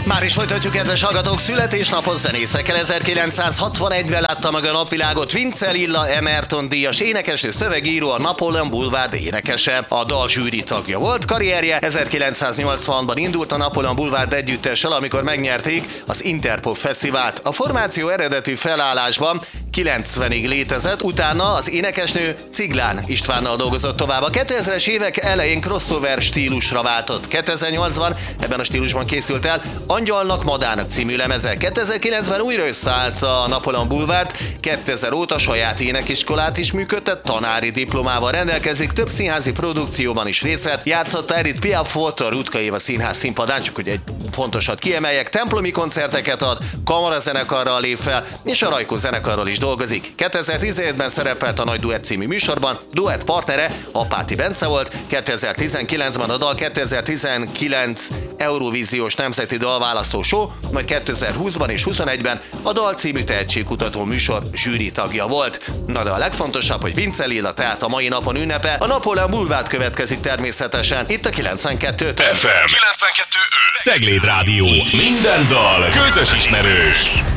Már is folytatjuk, kedves hallgatók, születésnapos zenészekkel. 1961-ben látta meg a napvilágot Vince Lilla, Emerton díjas énekesnő, szövegíró, a Napoleon Boulevard énekese. A dal zsűri tagja volt. Karrierje 1980-ban indult a Napoleon Boulevard együttessel, amikor megnyerték az Interpop Fesztivált. A formáció eredeti felállásban 90-ig létezett, utána az énekesnő Ciglán Istvánnal dolgozott tovább. A 2000-es évek elején crossover stílusra váltott. 2008-ban ebben a stílusban készült el Angyalnak Madárnak című lemeze. 2009-ben újra összeállt a Napoleon Boulevard, 2000 óta saját énekiskolát is működtet, tanári diplomával rendelkezik, több színházi produkcióban is részt vett, játszotta Edith Piafot a Rutka Éva Színház színpadán, csak hogy egy fontosat kiemeljek, templomi koncerteket ad, kamarazenekarral lép fel, és a Rajkó zenekarral is dolgozik. 2017-ben szerepelt a Nagy Duett című műsorban, duett partnere Apáti Bence volt, 2019-ben a dal 2019 Eurovíziós Nemzeti Dalválasztó Show, majd 2020-ban és 2021-ben a Dal című tehetségkutató műsor zsűri tagja volt. Na de a legfontosabb, hogy Vince Lilla tehát a mai napon ünnepe, a Napoleon Boulevard következik természetesen, itt a 92.5 FM 92.5 Cegléd Rádió. Minden dal közös ismerős.